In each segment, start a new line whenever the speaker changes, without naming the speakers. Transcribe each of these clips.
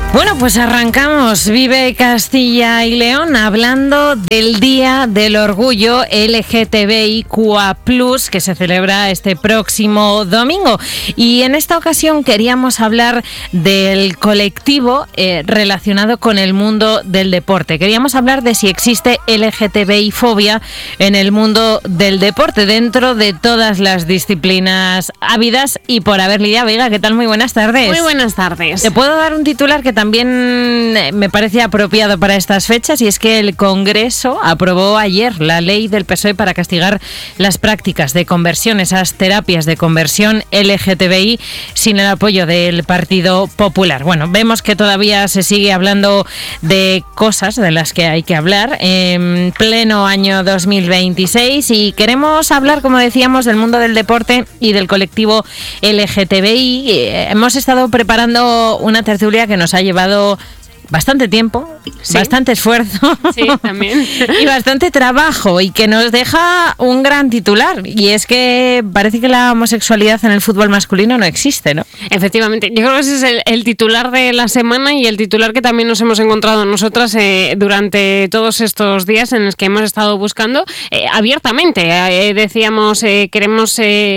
Bueno, pues arrancamos Vive Castilla y León hablando del Día del Orgullo LGTBIQA+, que se celebra este próximo domingo. Y en esta ocasión queríamos hablar del colectivo relacionado con el mundo del deporte. Queríamos hablar de si existe LGTBI-fobia en el mundo del deporte, dentro de todas las disciplinas habidas y por haber. Lidia Vega, ¿qué tal? Muy buenas tardes.
Muy buenas tardes.
Te puedo dar un titular que también me parece apropiado para estas fechas, y es que el Congreso aprobó ayer la ley del PSOE para castigar las prácticas de conversión, esas terapias de conversión LGTBI, sin el apoyo del Partido Popular. Bueno, vemos que todavía se sigue hablando de cosas de las que hay que hablar en pleno año 2026, y queremos hablar, como decíamos, del mundo del deporte y del colectivo LGTBI. Hemos estado preparando una tertulia que nos ha llevado bastante tiempo, sí, bastante esfuerzo,
sí, también,
y bastante trabajo, y que nos deja un gran titular, y es que parece que la homosexualidad en el fútbol masculino no existe, ¿no?
Efectivamente, yo creo que ese es el titular de la semana, y el titular que también nos hemos encontrado nosotras durante todos estos días en los que hemos estado buscando abiertamente. Decíamos, queremos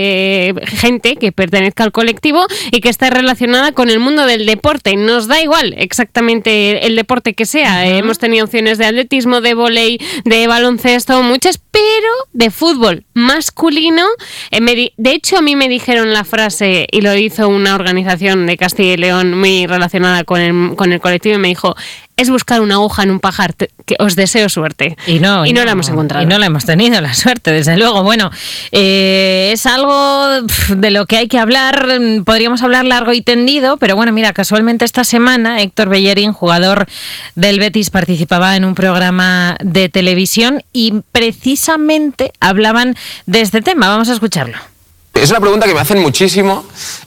gente que pertenezca al colectivo y que esté relacionada con el mundo del deporte. Nos da igual exactamente el deporte que sea. Uh-huh. Hemos tenido opciones de atletismo, de vóley, de baloncesto, muchas, pero de fútbol masculino. De hecho, a mí me dijeron la frase, y lo hizo una organización de Castilla y León muy relacionada con el colectivo, y me dijo: es buscar una aguja en un pajar, que os deseo suerte. Y no la hemos encontrado.
Y no la hemos tenido, la suerte, desde luego. Bueno, es algo de lo que hay que hablar, podríamos hablar largo y tendido, pero bueno, mira, casualmente esta semana Héctor Bellerín, jugador del Betis, participaba en un programa de televisión y precisamente hablaban de este tema. Vamos a escucharlo.
Es una pregunta que me hacen muchísimo.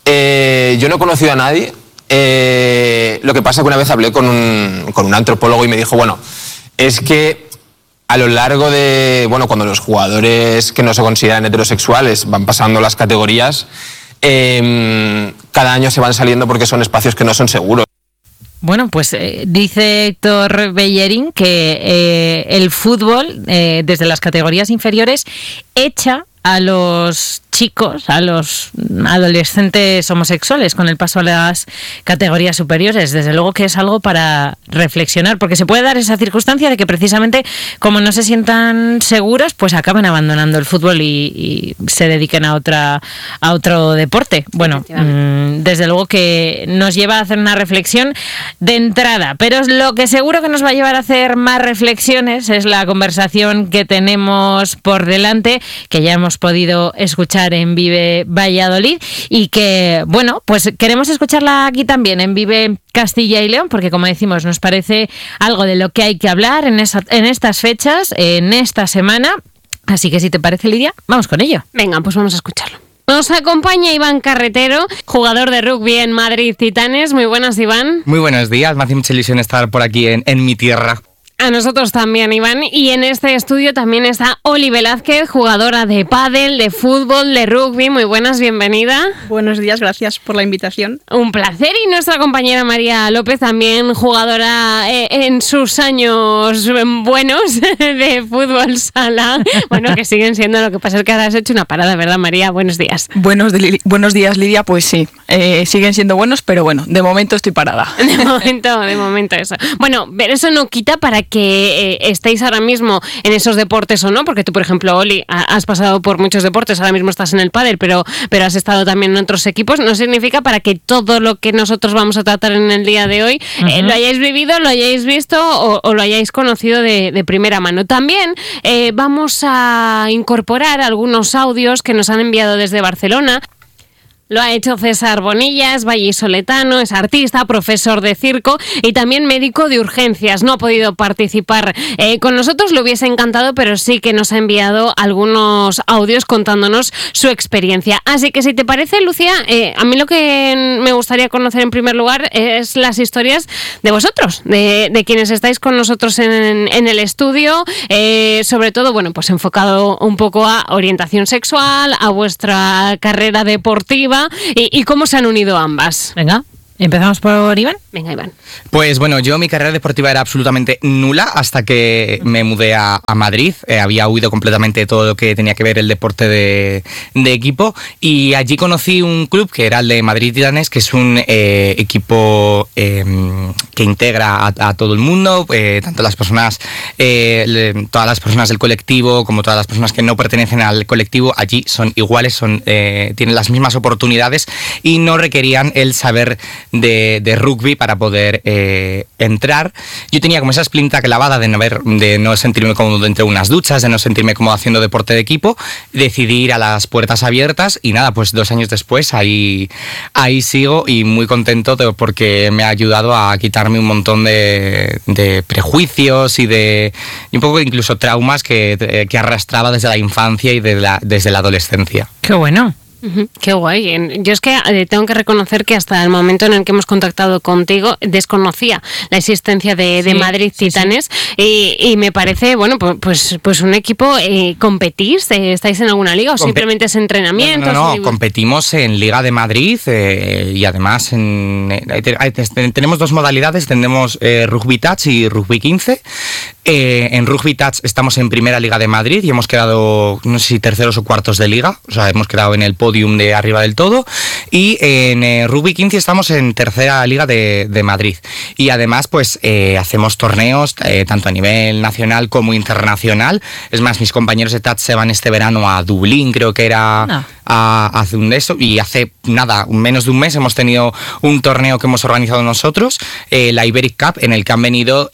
Yo no he conocido a nadie. Lo que pasa es que una vez hablé con un antropólogo y me dijo, bueno, es que a lo largo de, cuando los jugadores que no se consideran heterosexuales van pasando las categorías, cada año se van saliendo porque son espacios que no son seguros.
Bueno, pues dice Héctor Bellerín que el fútbol, desde las categorías inferiores, echa a los chicos, a los adolescentes homosexuales con el paso a las categorías superiores. Desde luego que es algo para reflexionar, porque se puede dar esa circunstancia de que precisamente como no se sientan seguros, pues acaban abandonando el fútbol y se dediquen a otro deporte. Bueno, desde luego que nos lleva a hacer una reflexión de entrada, pero lo que seguro que nos va a llevar a hacer más reflexiones es la conversación que tenemos por delante, que ya hemos podido escuchar en Vive Valladolid, y que, bueno, pues queremos escucharla aquí también en Vive Castilla y León, porque, como decimos, nos parece algo de lo que hay que hablar en estas fechas, en esta semana. Así que, si te parece, Lidia, vamos con ello.
Venga, pues vamos a escucharlo. Nos acompaña Iván Carretero, jugador de rugby en Madrid Titanes. Muy buenas, Iván.
Muy buenos días, me hace mucha ilusión estar por aquí en mi tierra.
A nosotros también, Iván. Y en este estudio también está Oli Velázquez, jugadora de pádel, de fútbol, de rugby. Muy buenas, bienvenida.
Buenos días, gracias por la invitación.
Un placer. Y nuestra compañera María López, también jugadora en sus años buenos de fútbol sala. Bueno, que siguen siendo, lo que pasa es que ahora has hecho una parada, ¿verdad, María? Buenos días.
Buenos días, Lidia. Pues sí, siguen siendo buenos, pero bueno, de momento estoy parada.
De momento eso. Bueno, pero eso no quita para que estéis ahora mismo en esos deportes o no, porque tú, por ejemplo, Oli, has pasado por muchos deportes, ahora mismo estás en el pádel, pero has estado también en otros equipos. No significa para que todo lo que nosotros vamos a tratar en el día de hoy lo hayáis vivido, lo hayáis visto o lo hayáis conocido de primera mano. También vamos a incorporar algunos audios que nos han enviado desde Barcelona. Lo ha hecho César Bonilla, es vallisoletano, es artista, profesor de circo y también médico de urgencias. No ha podido participar con nosotros, le hubiese encantado, pero sí que nos ha enviado algunos audios contándonos su experiencia. Así que, si te parece, Lucía, a mí lo que me gustaría conocer en primer lugar es las historias de vosotros, de quienes estáis con nosotros en el estudio, sobre todo, bueno, pues enfocado un poco a orientación sexual, a vuestra carrera deportiva y cómo se han unido ambas.
Venga. Empezamos por Iván.
Venga, Iván.
Pues bueno, yo mi carrera deportiva era absolutamente nula hasta que me mudé a Madrid. Había huido completamente de todo lo que tenía que ver el deporte de equipo, y allí conocí un club que era el de Madrid Titanes, que es un equipo que integra a todo el mundo, tanto las personas, todas las personas del colectivo como todas las personas que no pertenecen al colectivo. Allí son iguales, tienen las mismas oportunidades y no requerían el saber de rugby para poder entrar. Yo tenía como esa espinita clavada de no sentirme cómodo entre unas duchas, de no sentirme cómodo haciendo deporte de equipo. Decidí ir a las puertas abiertas y nada, pues 2 años después ahí sigo, y muy contento porque me ha ayudado a quitarme un montón de prejuicios y un poco incluso traumas que arrastraba desde la infancia y desde la adolescencia.
Qué bueno.
Qué guay. Yo es que tengo que reconocer que hasta el momento en el que hemos contactado contigo desconocía la existencia de Madrid Titanes. Y me parece, bueno, pues un equipo. ¿Competís? ¿Estáis en alguna liga o simplemente es entrenamiento?
No, competimos en Liga de Madrid, y además tenemos 2 modalidades, tenemos Rugby Touch y Rugby 15. En Rugby Touch estamos en Primera Liga de Madrid y hemos quedado, no sé si terceros o cuartos de liga, o sea, hemos quedado en el podium de arriba del todo, y en Rugby 15 estamos en Tercera Liga de Madrid, y además pues hacemos torneos tanto a nivel nacional como internacional. Es más, mis compañeros de Touch se van este verano a Dublín, creo que era hace un de eso, y hace nada, menos de un mes hemos tenido un torneo que hemos organizado nosotros, la Iberic Cup, en el que han venido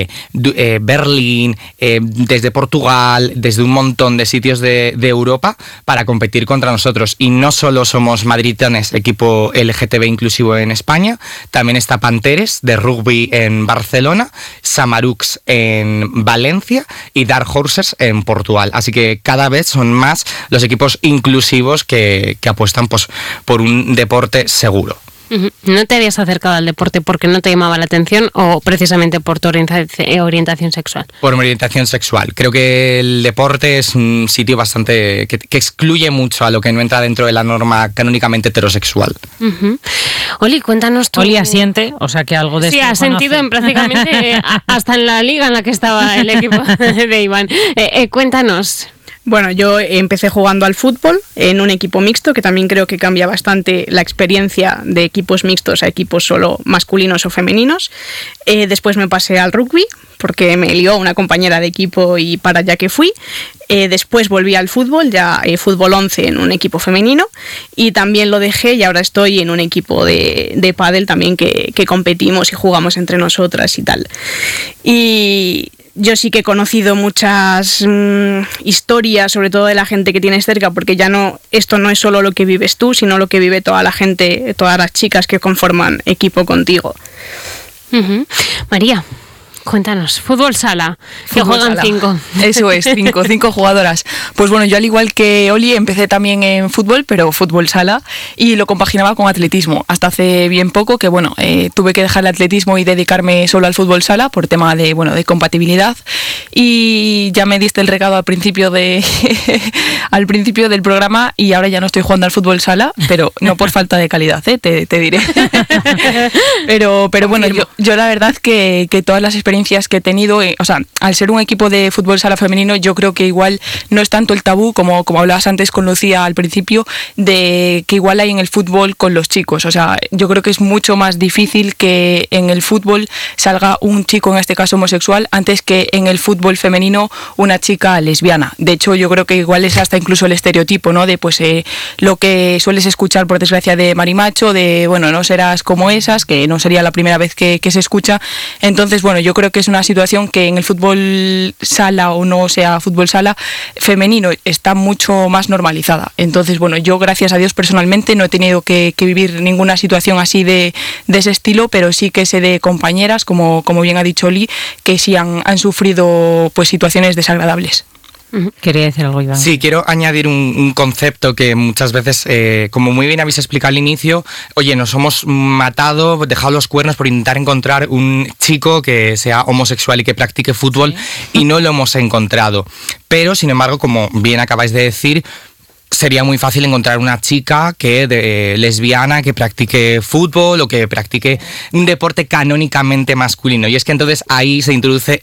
Berlín, desde Portugal, desde un montón de sitios de Europa para competir contra nosotros. Y no solo somos Madrid Titanes, equipo LGTB inclusivo en España, también está Panteres de rugby en Barcelona, Samarux en Valencia y Dark Horses en Portugal. Así que cada vez son más los equipos inclusivos que apuestan pues, por un deporte seguro.
¿No te habías acercado al deporte porque no te llamaba la atención o precisamente por tu orientación sexual?
Por mi orientación sexual. Creo que el deporte es un sitio bastante que excluye mucho a lo que no entra dentro de la norma canónicamente heterosexual.
Oli, cuéntanos tú.
Oli asiente, o sea que algo de
sí,
esto
ha sentido en prácticamente hasta en la liga en la que estaba el equipo de Iván. Cuéntanos.
Bueno, yo empecé jugando al fútbol en un equipo mixto, que también creo que cambia bastante la experiencia de equipos mixtos a equipos solo masculinos o femeninos. Después me pasé al rugby, porque me lió una compañera de equipo y para allá que fui. Después volví al fútbol, ya fútbol 11 en un equipo femenino, y también lo dejé y ahora estoy en un equipo de pádel también que competimos y jugamos entre nosotras y tal. Y yo sí que he conocido muchas historias, sobre todo de la gente que tienes cerca, porque esto no es solo lo que vives tú, sino lo que vive toda la gente, todas las chicas que conforman equipo contigo.
María, cuéntanos, fútbol sala, que juegan 5.
Eso es, 5 jugadoras. Pues bueno, yo al igual que Oli empecé también en fútbol, pero fútbol sala, y lo compaginaba con atletismo. Hasta hace bien poco que bueno, tuve que dejar el atletismo y dedicarme solo al fútbol sala por tema de compatibilidad. Y ya me diste el recado al principio al principio del programa, y ahora ya no estoy jugando al fútbol sala, pero no por falta de calidad, te diré. pero bueno, yo la verdad que todas las experiencias que he tenido, o sea, al ser un equipo de fútbol sala femenino, yo creo que igual no es tanto el tabú como hablabas antes con Lucía al principio, de que igual hay en el fútbol con los chicos. O sea, yo creo que es mucho más difícil que en el fútbol salga un chico, en este caso homosexual, antes que en el fútbol femenino una chica lesbiana. De hecho, yo creo que igual es hasta incluso el estereotipo, ¿no? De pues lo que sueles escuchar, por desgracia, de marimacho, de bueno, no serás como esas, que no sería la primera vez que se escucha. Entonces, bueno, yo creo que es una situación que en el fútbol sala o no sea fútbol sala femenino está mucho más normalizada. Entonces, bueno, yo gracias a Dios personalmente no he tenido que vivir ninguna situación así de ese estilo, pero sí que sé de compañeras, como bien ha dicho Oli, que sí han sufrido pues situaciones desagradables.
Quería decir algo, Iván.
Sí, quiero añadir un concepto que muchas veces, como muy bien habéis explicado al inicio, oye, nos hemos matado, dejado los cuernos por intentar encontrar un chico que sea homosexual y que practique fútbol, y no lo hemos encontrado. Pero, sin embargo, como bien acabáis de decir, sería muy fácil encontrar una chica lesbiana que practique fútbol o que practique un deporte canónicamente masculino. Y es que entonces ahí se introduce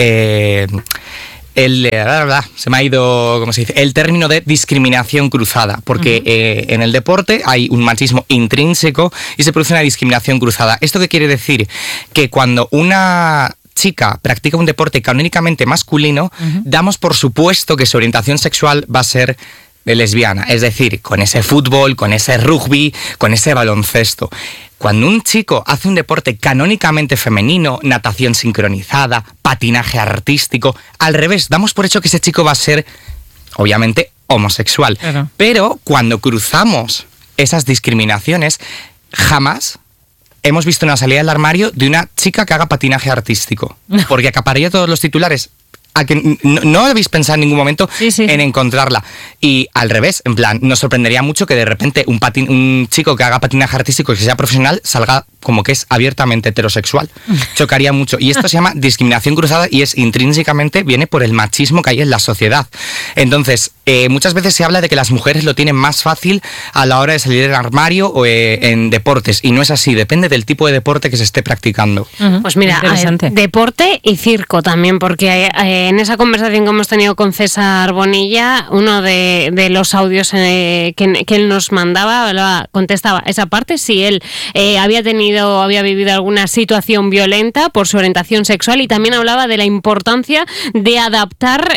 se me ha ido, ¿cómo se dice? El término de discriminación cruzada, porque en el deporte hay un machismo intrínseco y se produce una discriminación cruzada. ¿Esto qué quiere decir? Que cuando una chica practica un deporte canónicamente masculino, damos por supuesto que su orientación sexual va a ser de lesbiana, es decir, con ese fútbol, con ese rugby, con ese baloncesto. Cuando un chico hace un deporte canónicamente femenino, natación sincronizada, patinaje artístico, al revés, damos por hecho que ese chico va a ser, obviamente, homosexual.
Claro.
Pero cuando cruzamos esas discriminaciones, jamás hemos visto una salida del armario de una chica que haga patinaje artístico, porque acapararía todos los titulares. A que no habéis pensado en ningún momento en encontrarla. Y al revés, en plan, nos sorprendería mucho que de repente un chico que haga patinaje artístico y que sea profesional salga como que es abiertamente heterosexual. Chocaría mucho. Y esto se llama discriminación cruzada y es intrínsecamente, viene por el machismo que hay en la sociedad. Entonces, muchas veces se habla de que las mujeres lo tienen más fácil a la hora de salir del armario o en deportes. Y no es así, depende del tipo de deporte que se esté practicando.
Pues mira, deporte y circo también, porque en esa conversación que hemos tenido con César Bonilla, uno de los audios que él nos mandaba, contestaba esa parte, si él había vivido alguna situación violenta por su orientación sexual, y también hablaba de la importancia de adaptar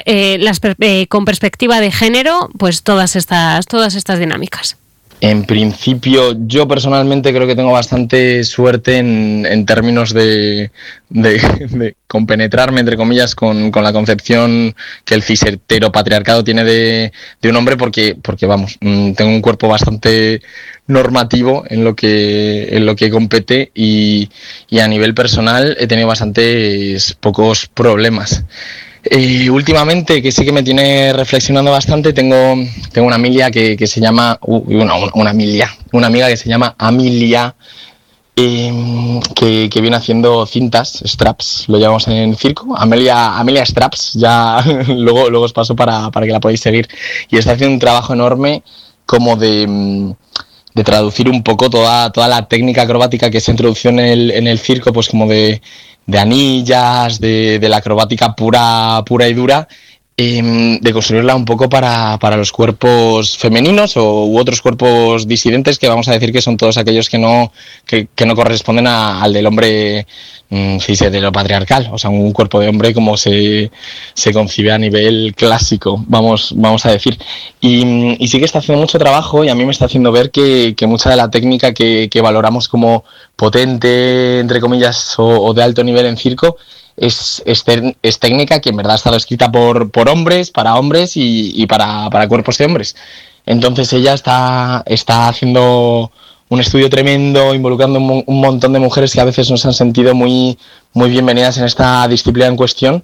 con perspectiva de género, pues todas estas dinámicas.
En principio, yo personalmente creo que tengo bastante suerte en términos de compenetrarme, entre comillas, con la concepción que el cis-heteropatriarcado tiene de un hombre, porque vamos, tengo un cuerpo bastante normativo en lo que compete y a nivel personal he tenido pocos problemas. Últimamente, que sí que me tiene reflexionando bastante, tengo una Amilia que se llama una amiga que se llama Amilia, que viene haciendo cintas, straps, lo llamamos en circo, Amelia Straps, ya luego os paso para que la podáis seguir, y está haciendo un trabajo enorme como de traducir un poco toda la técnica acrobática que se introdució en el circo, pues como de anillas, de la acrobática pura y dura, de construirla un poco para los cuerpos femeninos u otros cuerpos disidentes, que vamos a decir que son todos aquellos que no corresponden al del hombre cis-heteropatriarcal, o sea, un cuerpo de hombre como se concibe a nivel clásico, vamos a decir. Y sí que está haciendo mucho trabajo, y a mí me está haciendo ver que mucha de la técnica que valoramos como potente, entre comillas, o de alto nivel en circo, es técnica que en verdad ha estado escrita por hombres, para hombres y para cuerpos de hombres. Entonces ella está haciendo un estudio tremendo, involucrando un montón de mujeres que a veces no se han sentido muy, muy bienvenidas en esta disciplina en cuestión,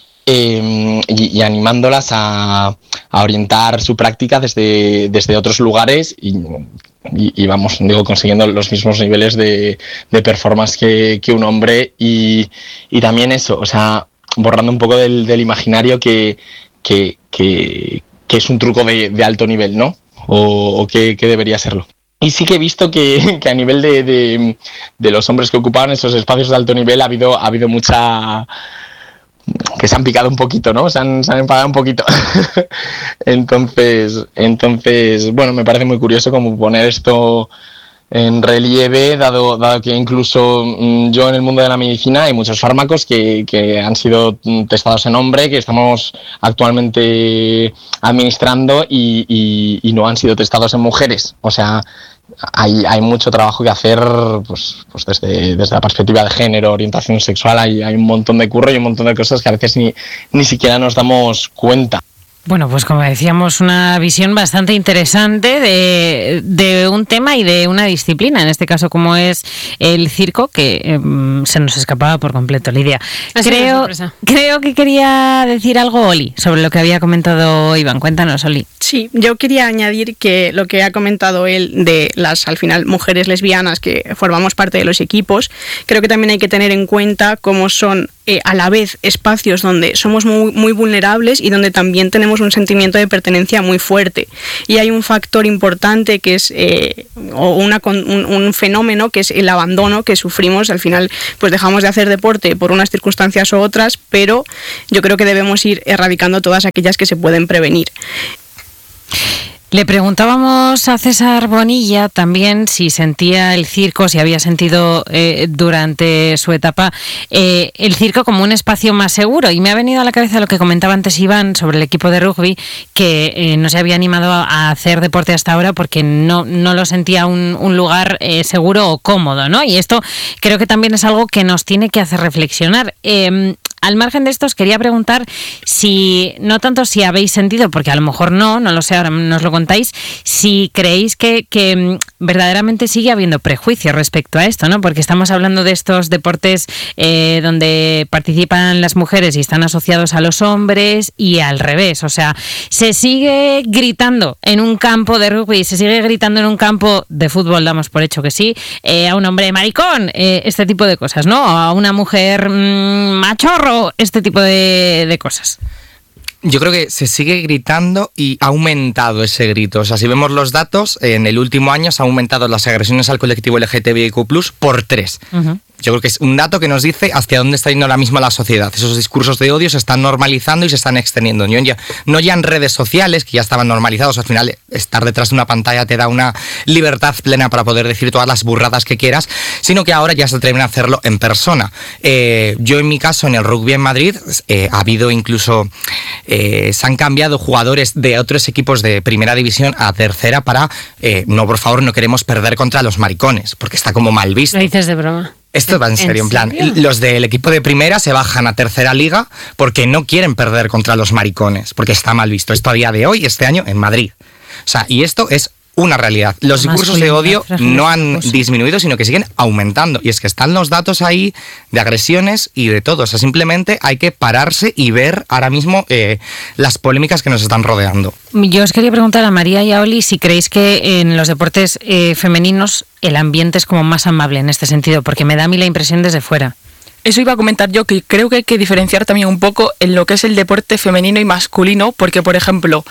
y animándolas a orientar su práctica desde otros lugares y vamos, consiguiendo los mismos niveles de performance que un hombre, y también eso, o sea, borrando un poco del imaginario que es un truco de alto nivel, ¿no? O que debería serlo. Y sí que he visto que a nivel de los hombres que ocupaban esos espacios de alto nivel ha habido mucha... que se han picado un poquito, ¿no? Se han enfadado un poquito. Entonces, bueno, me parece muy curioso como poner esto en relieve, dado que incluso yo en el mundo de la medicina hay muchos fármacos que han sido testados en hombre, que estamos actualmente administrando y no han sido testados en mujeres. O sea, hay mucho trabajo que hacer, pues desde la perspectiva de género, orientación sexual, hay un montón de curro y un montón de cosas que a veces ni siquiera nos damos cuenta.
Bueno, pues como decíamos, una visión bastante interesante de un tema y de una disciplina, en este caso como es el circo, que se nos escapaba por completo, Lidia. Creo que quería decir algo Oli sobre lo que había comentado Iván. Cuéntanos, Oli.
Sí, yo quería añadir que lo que ha comentado él de las, al final, mujeres lesbianas que formamos parte de los equipos, creo que también hay que tener en cuenta cómo son a la vez espacios donde somos muy, muy vulnerables y donde también tenemos un sentimiento de pertenencia muy fuerte. Y hay un factor importante que es un fenómeno que es el abandono que sufrimos. Al final pues dejamos de hacer deporte por unas circunstancias u otras, pero yo creo que debemos ir erradicando todas aquellas que se pueden prevenir.
Le preguntábamos a César Bonilla también si sentía el circo, si había sentido durante su etapa el circo como un espacio más seguro, y me ha venido a la cabeza lo que comentaba antes Iván sobre el equipo de rugby, que no se había animado a hacer deporte hasta ahora porque no lo sentía un lugar seguro o cómodo, ¿no? Y esto creo que también es algo que nos tiene que hacer reflexionar. Al margen de esto, os quería preguntar si, no tanto si habéis sentido, porque a lo mejor no lo sé, ahora nos lo contáis, si creéis que verdaderamente sigue habiendo prejuicios respecto a esto, ¿no? Porque estamos hablando de estos deportes donde participan las mujeres y están asociados a los hombres y al revés. O sea, se sigue gritando en un campo de rugby, se sigue gritando en un campo de fútbol, damos por hecho que sí, a un hombre maricón, este tipo de cosas, ¿no? A una mujer machorro, este tipo de cosas.
Yo creo que se sigue gritando y ha aumentado ese grito. O sea, si vemos los datos, en el último año se han aumentado las agresiones al colectivo LGTBIQ+ por 3. Uh-huh. Yo creo que es un dato que nos dice hacia dónde está yendo ahora mismo la sociedad. Esos discursos de odio se están normalizando y se están extendiendo. No ya en redes sociales, que ya estaban normalizados. Al final, estar detrás de una pantalla te da una libertad plena para poder decir todas las burradas que quieras, sino que ahora ya se atreven a hacerlo en persona. Yo, en mi caso, en el rugby en Madrid, ha habido incluso... se han cambiado jugadores de otros equipos de primera división a tercera para... no, por favor, no queremos perder contra los maricones, porque está como mal visto.
Lo dices de broma.
Esto va en serio, en plan, los del equipo de primera se bajan a tercera liga porque no quieren perder contra los maricones, porque está mal visto. Esto a día de hoy, este año, en Madrid. O sea, y esto es una realidad. Los discursos de odio no han disminuido, sino que siguen aumentando. Y es que están los datos ahí de agresiones y de todo. O sea, simplemente hay que pararse y ver ahora mismo las polémicas que nos están rodeando.
Yo os quería preguntar a María y a Oli si creéis que en los deportes femeninos el ambiente es como más amable en este sentido, porque me da a mí la impresión desde fuera.
Eso iba a comentar yo, que creo que hay que diferenciar también un poco en lo que es el deporte femenino y masculino, porque, por ejemplo,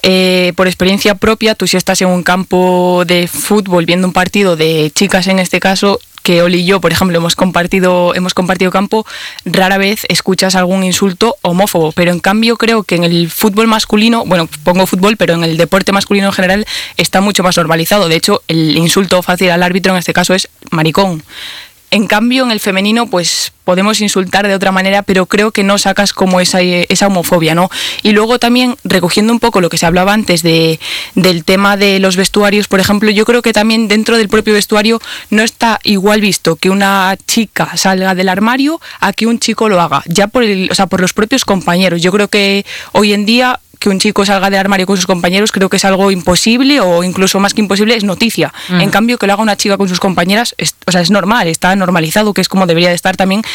por experiencia propia, tú si estás en un campo de fútbol viendo un partido de chicas en este caso, que Oli y yo, por ejemplo, hemos compartido campo, rara vez escuchas algún insulto homófobo, pero en cambio creo que en el fútbol masculino, bueno, pongo fútbol, pero en el deporte masculino en general está mucho más normalizado. De hecho, el insulto fácil al árbitro en este caso es maricón. En cambio, en el femenino, pues podemos insultar de otra manera, pero creo que no sacas como esa homofobia, ¿no? Y luego también, recogiendo un poco lo que se hablaba antes del tema de los vestuarios, por ejemplo, yo creo que también dentro del propio vestuario no está igual visto que una chica salga del armario a que un chico lo haga, ya por los propios compañeros. Yo creo que hoy en día que un chico salga del armario con sus compañeros creo que es algo imposible, o incluso más que imposible, es noticia. En cambio, que lo haga una chica con sus compañeras es normal, está normalizado, que es como debería de estar también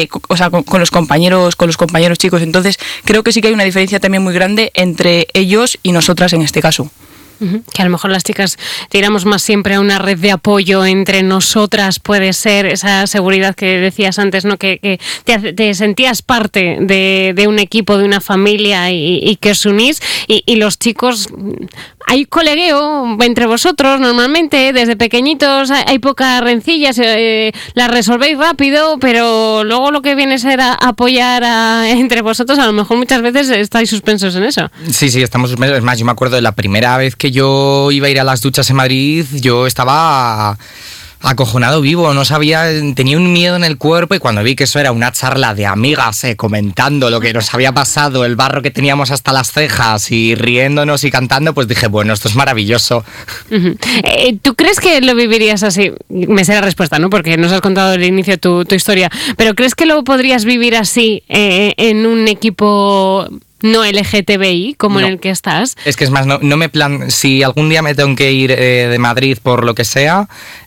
con los compañeros chicos. Entonces creo que sí que hay una diferencia también muy grande entre ellos y nosotras en este caso.
Que a lo mejor las chicas tiramos más siempre a una red de apoyo entre nosotras, puede ser esa seguridad que decías antes, ¿no? Que te sentías parte de un equipo, de una familia y que os unís, y los chicos, hay colegueo entre vosotros normalmente, desde pequeñitos hay pocas rencillas, las resolvéis rápido, pero luego lo que viene a ser apoyar entre vosotros, a lo mejor muchas veces estáis suspensos en eso.
Sí, estamos suspensos. Es más, yo me acuerdo de la primera vez que yo iba a ir a las duchas en Madrid, yo estaba acojonado vivo, no sabía, tenía un miedo en el cuerpo, y cuando vi que eso era una charla de amigas comentando lo que nos había pasado, el barro que teníamos hasta las cejas y riéndonos y cantando, pues dije, bueno, esto es maravilloso.
Uh-huh. ¿Tú crees que lo vivirías así? Me sé la respuesta, ¿no? Porque nos has contado al inicio tu historia, pero ¿crees que lo podrías vivir así en un equipo no LGTBI como en el que estás?
Es que es más, no me si algún día me tengo que ir de Madrid por lo que sea,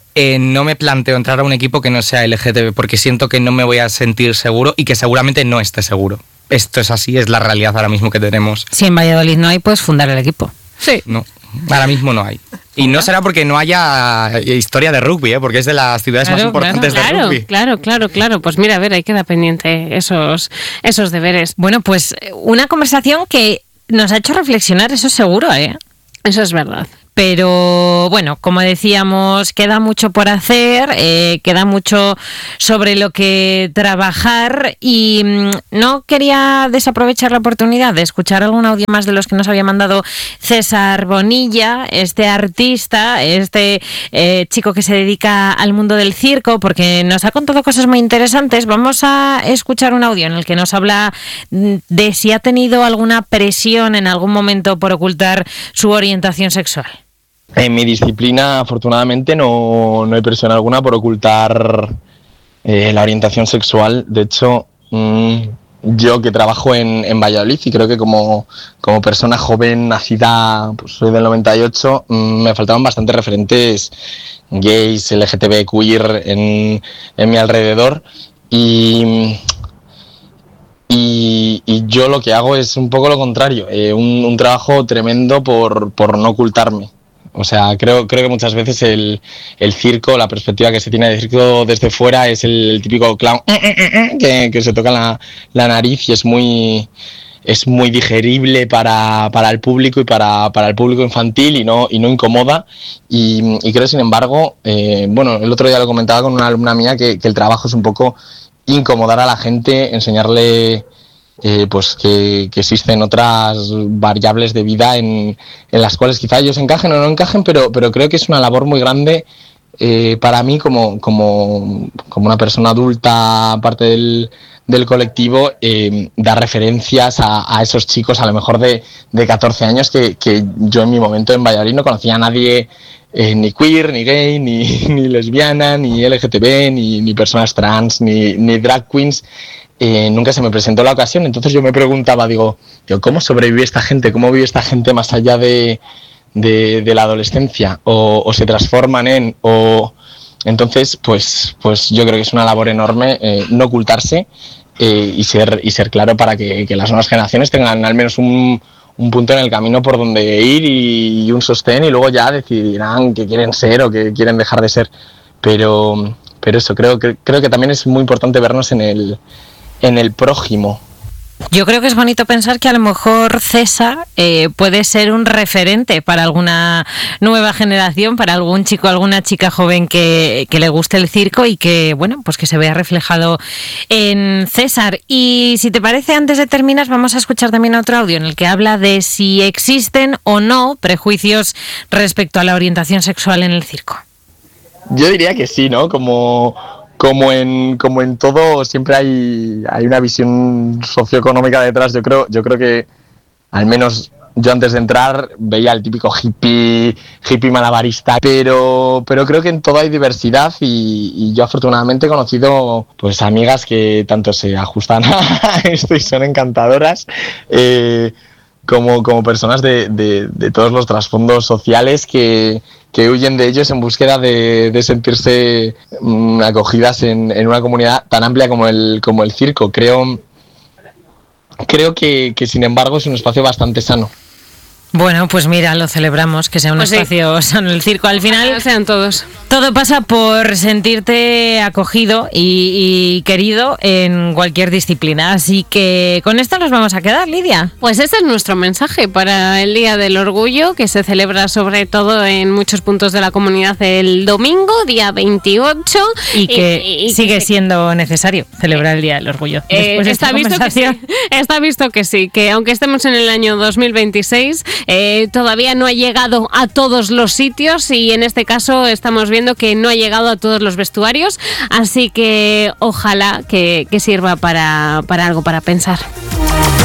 no me planteo entrar a un equipo que no sea LGTB, porque siento que no me voy a sentir seguro y que seguramente no esté seguro. Esto es así, es la realidad ahora mismo que tenemos.
Si en Valladolid no hay, puedes fundar el equipo.
Sí.
No, ahora mismo no hay. Y no será porque no haya historia de rugby, porque es de las ciudades más importantes de rugby.
Claro. Pues mira, a ver, ahí queda pendiente esos deberes.
Bueno, pues una conversación que nos ha hecho reflexionar, eso seguro, ¿eh?
Eso es verdad.
Pero bueno, como decíamos, queda mucho por hacer, queda mucho sobre lo que trabajar y no quería desaprovechar la oportunidad de escuchar algún audio más de los que nos había mandado César Bonilla, este artista, este chico que se dedica al mundo del circo, porque nos ha contado cosas muy interesantes. Vamos a escuchar un audio en el que nos habla de si ha tenido alguna presión en algún momento por ocultar su orientación sexual.
En mi disciplina, afortunadamente, no hay presión alguna por ocultar la orientación sexual. De hecho, yo que trabajo en Valladolid y creo que como persona joven nacida, pues soy del 98, me faltaban bastantes referentes gays, LGTB, queer en mi alrededor. Y yo lo que hago es un poco lo contrario, un trabajo tremendo por no ocultarme. O sea, creo que muchas veces el circo, la perspectiva que se tiene del circo desde fuera es el típico clown que se toca la nariz y es muy digerible para el público y para el público infantil y no incomoda. Y creo, sin embargo, el otro día lo comentaba con una alumna mía que el trabajo es un poco incomodar a la gente, enseñarle pues que existen otras variables de vida en las cuales quizá ellos encajen o no encajen, pero creo que es una labor muy grande para mí como una persona adulta, parte del colectivo, dar referencias a esos chicos a lo mejor de 14 años que yo en mi momento en Valladolid no conocía a nadie, ni queer, ni gay, ni lesbiana, ni LGTB, ni personas trans, ni drag queens. Nunca se me presentó la ocasión, entonces yo me preguntaba, digo, ¿cómo sobrevive esta gente? ¿Cómo vive esta gente más allá de la adolescencia? ¿O se transforman en...? Entonces, pues yo creo que es una labor enorme no ocultarse y ser claro para que las nuevas generaciones tengan al menos un punto en el camino por donde ir y un sostén, y luego ya decidirán qué quieren ser o qué quieren dejar de ser. Pero eso, creo que también es muy importante vernos en el prójimo.
Yo creo que es bonito pensar que a lo mejor César puede ser un referente para alguna nueva generación, para algún chico, alguna chica joven que le guste el circo y que, bueno, pues que se vea reflejado en César. Y si te parece, antes de terminar, vamos a escuchar también otro audio en el que habla de si existen o no prejuicios respecto a la orientación sexual en el circo.
Yo diría que sí, ¿no? Como en todo, siempre hay una visión socioeconómica detrás. Yo creo que, al menos yo antes de entrar, veía el típico hippie malabarista, pero creo que en todo hay diversidad y yo afortunadamente he conocido pues amigas que tanto se ajustan a esto y son encantadoras, como personas de todos los trasfondos sociales que huyen de ellos en búsqueda de sentirse acogidas en una comunidad tan amplia como el circo. Creo que sin embargo es un espacio bastante sano.
Bueno, pues mira, lo celebramos, que sea un espacio sano el circo. Al final,
sean todos.
Todo pasa por sentirte acogido y querido en cualquier disciplina. Así que con esto nos vamos a quedar, Lidia.
Pues ese es nuestro mensaje para el Día del Orgullo, que se celebra sobre todo en muchos puntos de la comunidad el domingo, día 28.
Y que sigue siendo necesario celebrar el Día del Orgullo.
Está visto que sí, que aunque estemos en el año 2026... todavía no ha llegado a todos los sitios y en este caso estamos viendo que no ha llegado a todos los vestuarios, así que ojalá que sirva para algo para pensar.